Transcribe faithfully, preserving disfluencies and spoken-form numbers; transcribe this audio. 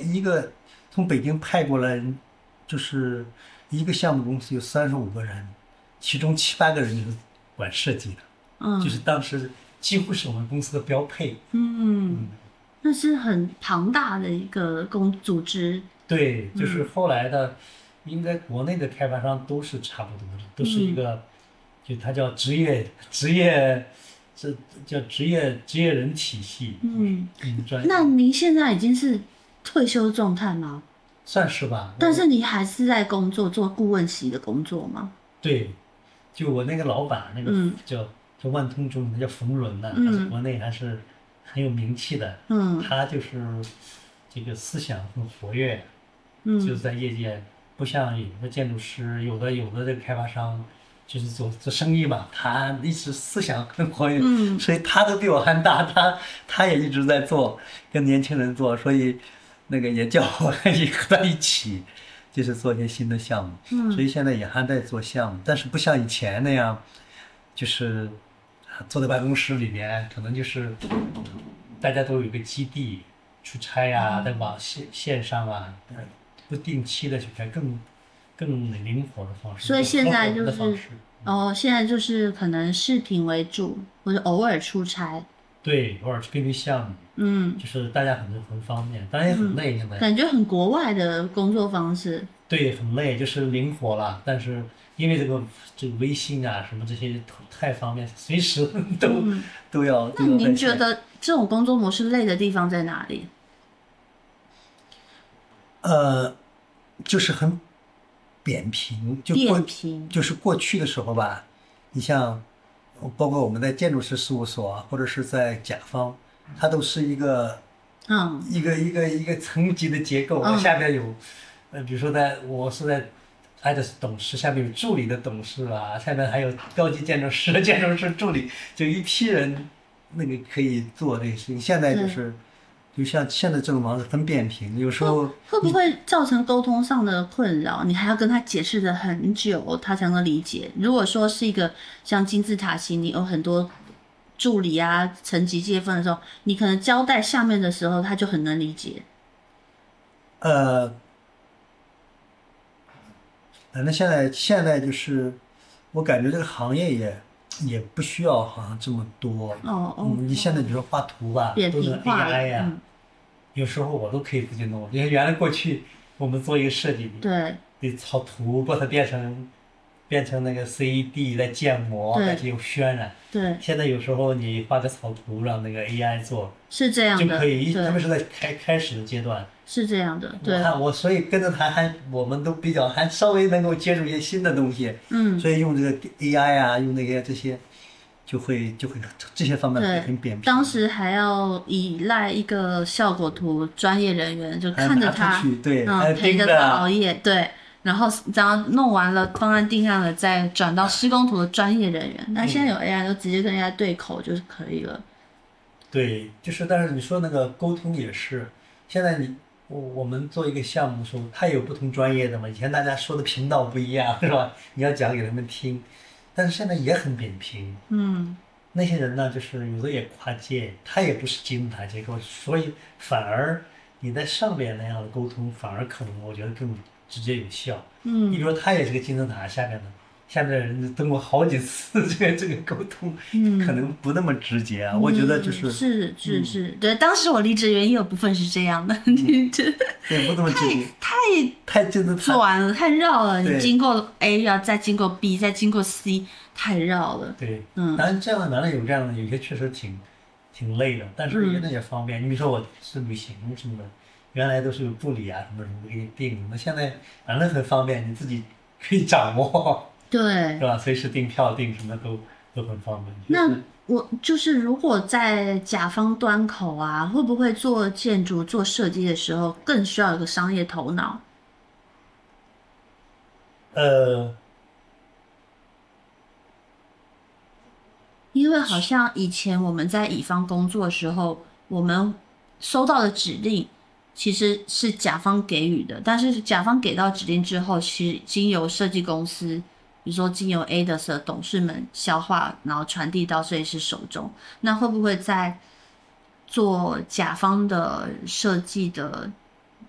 一个从北京派过来，就是一个项目公司有三十五个人，其中七八个人就是管设计的， 嗯， 就是当时几乎是我们公司的标配。 嗯，那是很庞大的一个公组织。 对，就是嗯后来的，应该国内的开发商都是差不多的，都是一嗯个，就它叫职业职业，这叫职业职业人体系。 嗯， 嗯，专那您现在已经是退休状态吗？ 算是吧。我但是你还是在工作，做顾问席的工作吗？ 对，就我那个老板，那个嗯叫叫万通中，他叫冯仑呐，他是嗯国内还是很有名气的。 嗯他就是这个思想很活跃，就是嗯在业界，不像有的建筑师，有的有的这个开发商，就是做做生意嘛，他一直思想很活跃， 嗯所以他都比我还大，他他也一直在做，跟年轻人做，所以那个也叫我也和他一起，就是做一些新的项目，所嗯以现在也还在做项目，但是不像以前那样，就是啊坐在办公室里面，可能就是大家都有一个基地。出差呀、在网线线上啊，呃不定期的去开，更更灵活的方式， 所以现在就合伙的方是式。 哦，现在就是可能视频为主，或者偶尔出差。 对，偶尔根据项目， 嗯就是大家很很方便，当然也很累，现在感觉很国外的工作方式。 对很累，就是灵活了。但是因为这个这个微信啊什么这些太方便，随时都、 嗯， 都要那都要在线。 您觉得这种工作模式累的地方在哪里？ 呃，就是很扁平，就过扁平。 就是过去的时候吧，你像包括我们在建筑师事务所啊或者是在甲方，它都是一个嗯一个一个一个层级的结构， 嗯下面有，呃，比如说在我是在挨着是董事，下面有助理的董事啊，下面还有高级建筑师、建筑师助理，就一批人，那个可以做这个事情。现在就对是，就像现在这种房子很扁平，有时候会不会造成沟通上的困扰？你还要跟他解释的很久，他才能理解。如果说是一个像金字塔型，你有很多助理啊、层级阶分的时候，你可能交代下面的时候，他就很能理解。 呃，反正现在现在就是，我感觉这个行业也也不需要好像这么多。 哦哦， 嗯，你现在比如说画图吧， 扁都能平化了。 A I 呀、 嗯， 有时候我都可以自己弄。因为原来过去我们做一个设计， 对得草图把它变成变成那个 C A D 再建模， 对再去有渲染。 对， 现在有时候你画个草图让那个 A I 做是这样的。 就可以，特别对， 是在开开始的阶段。 是这样的。 我对， 看我所以跟着他还我们都比较还稍微能够接触一些新的东西， 嗯， 所以用这个 A I 啊，用那些这些，就会就会这些方面会很扁对， 平。 当时还要依赖一个效果图专业人员，就看着还他拿出去，对，还嗯，陪着盯着他熬夜，对，然后这样弄完了，方案定案了，再转到施工图的专业人员。那现在有 A I，就直接跟 A I 对口就是可以了。 对，就是但是你说那个沟通也是，现在你我我们做一个项目的时候，它有不同专业的嘛，以前大家说的频道不一样是吧？你要讲给他们听，但是现在也很扁平。 嗯， 那些人呢，就是有的也跨界，他也不是金字塔结构，所以反而你在上边那样的沟通，反而可能我觉得更直接有效。 嗯你比如说他也是个金字塔下面的，下面的人登过好几次这个这个沟通， 嗯可能不那么直接啊。我觉得就是嗯是是是，对，当时我离职原因有部分是这样的，你这对不那么直接， 太太金字塔。 做完了，太绕了。你对经过 A 要再经过 B，再经过 C，太绕了。 对， 嗯当然这样的男的有这样的，有些确实挺挺累的，但是也那也方便。你比如说我是旅行什么的，原来都是有助理啊什么什么给你定，那现在反正很方便，你自己可以掌握， 对是，吧？随时订票订什么都都很方便。 那就是我就是如果在甲方端口啊，会不会做建筑、做设计的时候，更需要有个商业头脑？ 呃， 因为好像以前我们在乙方工作的时候，我们收到的指令其实是甲方给予的，但是甲方给到指令之后，其实经由设计公司，比如说经由 A 的的董事们消化，然后传递到设计师手中。那会不会在做甲方的设计的